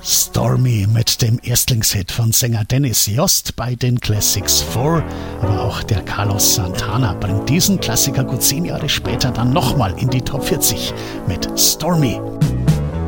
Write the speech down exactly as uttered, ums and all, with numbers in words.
Stormy mit dem Erstlingshit von Sänger Dennis Yost bei den Classics vier, aber auch der Carlos Santana bringt diesen Klassiker gut zehn Jahre später dann nochmal in die Top vierzig mit Stormy.